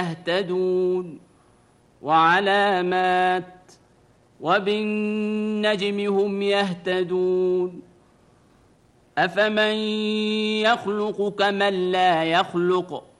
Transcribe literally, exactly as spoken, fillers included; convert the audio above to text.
يهتدون وعلامات وبالنجم هم يهتدون أفمن يخلق كمن لا يخلق